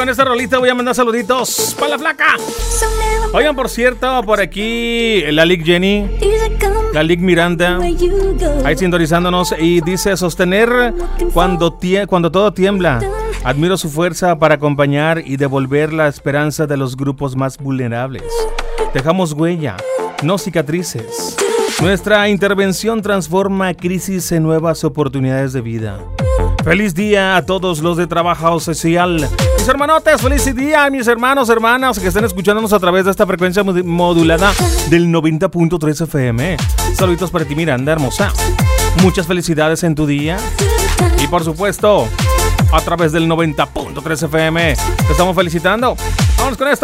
con esta rolita voy a mandar saluditos para la flaca. Oigan, por cierto, por aquí la Lic Jenny, la Lic Miranda, ahí sintonizándonos y dice sostener cuando todo tiembla. Admiro su fuerza para acompañar y devolver la esperanza de los grupos más vulnerables. Dejamos huella, no cicatrices. Nuestra intervención transforma crisis en nuevas oportunidades de vida. Feliz día a todos los de Trabajo Social. Mis hermanotes, feliz día, mis hermanos, hermanas que estén escuchándonos a través de esta frecuencia modulada del 90.3 FM. Saluditos para ti, Miranda, hermosa. Muchas felicidades en tu día. Y por supuesto, a través del 90.3 FM te estamos felicitando. Vamos con esto.